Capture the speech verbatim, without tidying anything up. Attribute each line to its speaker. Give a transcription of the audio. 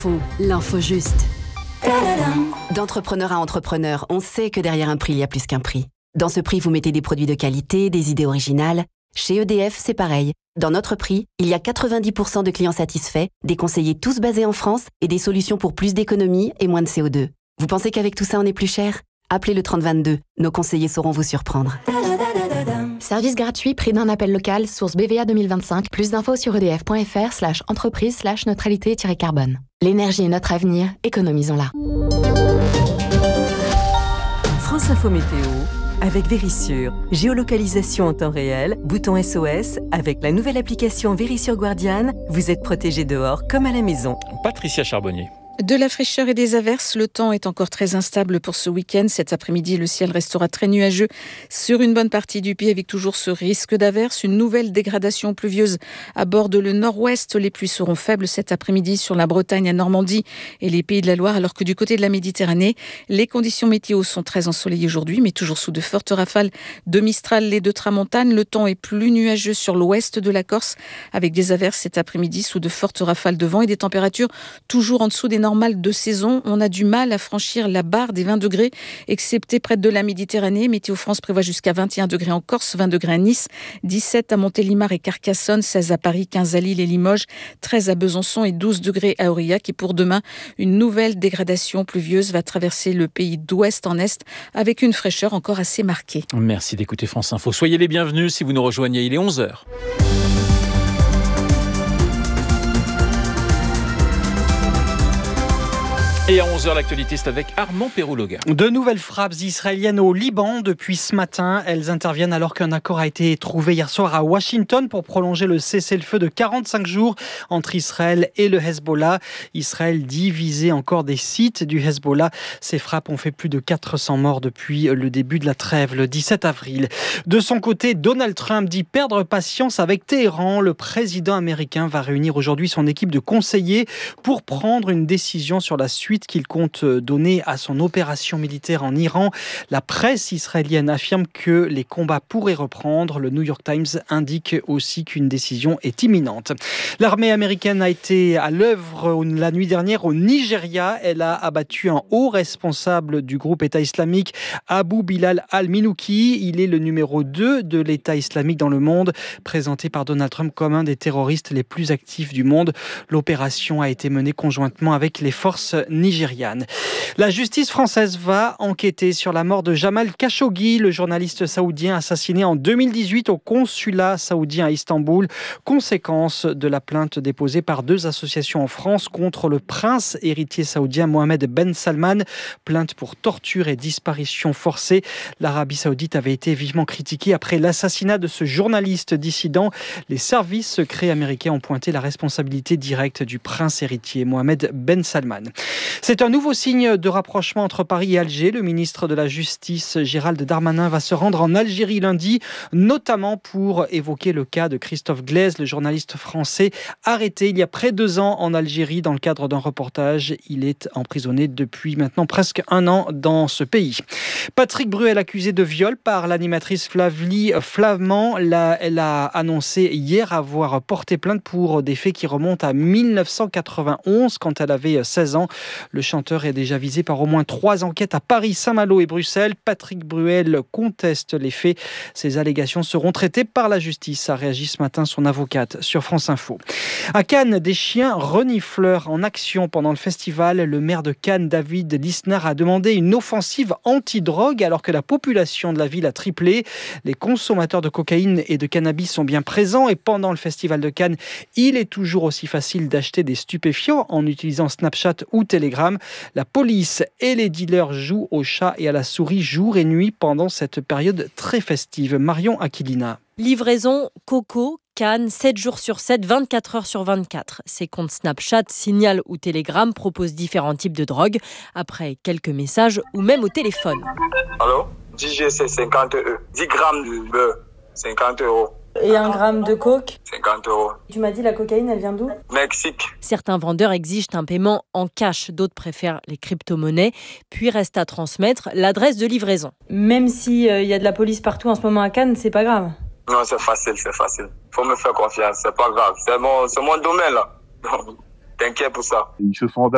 Speaker 1: Fou, l'info juste. D'entrepreneur à entrepreneur, on sait que derrière un prix, il y a plus qu'un prix. Dans ce prix, vous mettez des produits de qualité, des idées originales. Chez E D F, c'est pareil. Dans notre prix, il y a quatre-vingt-dix pour cent de clients satisfaits, des conseillers tous basés en France et des solutions pour plus d'économie et moins de C O deux. Vous pensez qu'avec tout ça, on est plus cher ? Appelez le trente vingt-deux. Nos conseillers sauront vous surprendre.
Speaker 2: Service gratuit, prix d'un appel local, source B V A deux mille vingt-cinq. Plus d'infos sur edf.fr slash entreprise slash neutralité-carbone. L'énergie est notre avenir, économisons-la.
Speaker 3: France Info Météo avec Vérissure. Géolocalisation en temps réel, bouton S O S. Avec la nouvelle application Vérissure Guardian, vous êtes protégé dehors comme à la maison.
Speaker 4: Patricia Charbonnier.
Speaker 5: De la fraîcheur et des averses, le temps est encore très instable pour ce week-end. Cet après-midi, le ciel restera très nuageux sur une bonne partie du pays avec toujours ce risque d'averse. Une nouvelle dégradation pluvieuse aborde le nord-ouest. Les pluies seront faibles cet après-midi sur la Bretagne, la Normandie et les Pays de la Loire, alors que du côté de la Méditerranée, les conditions météo sont très ensoleillées aujourd'hui, mais toujours sous de fortes rafales de Mistral et de Tramontane. Le temps est plus nuageux sur l'ouest de la Corse avec des averses cet après-midi sous de fortes rafales de vent et des températures toujours en dessous des normales de saison. On a du mal à franchir la barre des vingt degrés, excepté près de la Méditerranée. Météo France prévoit jusqu'à vingt et un degrés en Corse, vingt degrés à Nice, dix-sept à Montélimar et Carcassonne, seize à Paris, quinze à Lille et Limoges, treize à Besançon et douze degrés à Aurillac. Et pour demain, une nouvelle dégradation pluvieuse va traverser le pays d'ouest en est avec une fraîcheur encore assez marquée.
Speaker 4: Merci d'écouter France Info. Soyez les bienvenus si vous nous rejoignez. Il est onze heures. Et à onze heures, l'actualité, c'est avec Armand Péroulogua.
Speaker 6: De nouvelles frappes israéliennes au Liban depuis ce matin. Elles interviennent alors qu'un accord a été trouvé hier soir à Washington pour prolonger le cessez-le-feu de quarante-cinq jours entre Israël et le Hezbollah. Israël dit viser encore des sites du Hezbollah. Ces frappes ont fait plus de quatre cents morts depuis le début de la trêve, le dix-sept avril. De son côté, Donald Trump dit perdre patience avec Téhéran. Le président américain va réunir aujourd'hui son équipe de conseillers pour prendre une décision sur la suite qu'il compte donner à son opération militaire en Iran. La presse israélienne affirme que les combats pourraient reprendre. Le New York Times indique aussi qu'une décision est imminente. L'armée américaine a été à l'œuvre la nuit dernière au Nigeria. Elle a abattu un haut responsable du groupe État islamique, Abu Bilal al-Minouki. Il est le numéro deux de l'État islamique dans le monde, présenté par Donald Trump comme un des terroristes les plus actifs du monde. L'opération a été menée conjointement avec les forces nigérianes. La justice française va enquêter sur la mort de Jamal Khashoggi, le journaliste saoudien assassiné en deux mille dix-huit au consulat saoudien à Istanbul, conséquence de la plainte déposée par deux associations en France contre le prince héritier saoudien Mohamed Ben Salman, plainte pour torture et disparition forcée. L'Arabie saoudite avait été vivement critiquée après l'assassinat de ce journaliste dissident. Les services secrets américains ont pointé la responsabilité directe du prince héritier Mohamed Ben Salman. C'est un nouveau signe de rapprochement entre Paris et Alger. Le ministre de la Justice, Gérald Darmanin, va se rendre en Algérie lundi, notamment pour évoquer le cas de Christophe Glaise, le journaliste français arrêté il y a près de deux ans en Algérie dans le cadre d'un reportage. Il est emprisonné depuis maintenant presque un an dans ce pays. Patrick Bruel, accusé de viol par l'animatrice Flavie Flamand, la, elle a annoncé hier avoir porté plainte pour des faits qui remontent à dix-neuf cent quatre-vingt-onze, quand elle avait seize ans. Le chanteur est déjà visé par au moins trois enquêtes à Paris, Saint-Malo et Bruxelles. Patrick Bruel conteste les faits. Ces allégations seront traitées par la justice, a réagi ce matin son avocate sur France Info. À Cannes, des chiens renifleurs en action pendant le festival. Le maire de Cannes, David Lisnard, a demandé une offensive anti-drogue alors que la population de la ville a triplé. Les consommateurs de cocaïne et de cannabis sont bien présents et pendant le festival de Cannes, il est toujours aussi facile d'acheter des stupéfiants en utilisant Snapchat ou Telegram. La police et les dealers jouent au chat et à la souris jour et nuit pendant cette période très festive. Marion Aquilina.
Speaker 7: Livraison Coco, Cannes, sept jours sur sept, vingt-quatre heures sur vingt-quatre. Ces comptes Snapchat, Signal ou Telegram proposent différents types de drogues, après quelques messages ou même au téléphone.
Speaker 8: Allô ? dix G C cinquante E, dix grammes de beurre, cinquante euros.
Speaker 7: Et un gramme de coke ?
Speaker 8: cinquante euros.
Speaker 7: Tu m'as dit la cocaïne, elle vient d'où ?
Speaker 8: Mexique.
Speaker 7: Certains vendeurs exigent un paiement en cash, d'autres préfèrent les crypto-monnaies, puis reste à transmettre l'adresse de livraison. Même s'il euh, y a de la police partout en ce moment à Cannes, c'est pas grave ?
Speaker 8: Non, c'est facile, c'est facile. Faut me faire confiance, c'est pas grave. C'est mon, c'est mon domaine là. T'inquiète pour ça.
Speaker 9: Ils se sont adaptés